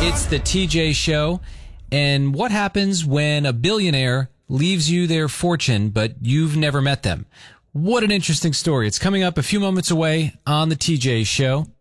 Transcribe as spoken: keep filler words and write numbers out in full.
It's the T J Show. And what happens when a billionaire leaves you their fortune, but you've never met them? What an interesting story. It's coming up a few moments away on the T J Show.